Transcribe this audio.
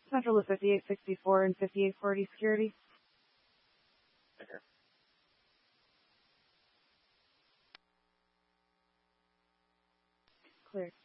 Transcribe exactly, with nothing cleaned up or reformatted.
Central is fifty-eight sixty-four and fifty-eight forty security. Okay. Clear.